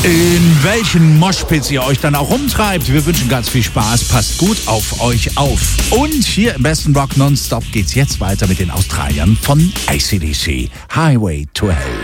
In welchen Moshpits ihr euch dann auch rumtreibt. Wir wünschen ganz viel Spaß. Passt gut auf euch auf. Und hier im besten Rock Nonstop geht's jetzt weiter mit den Australiern von AC/DC. Highway to Hell.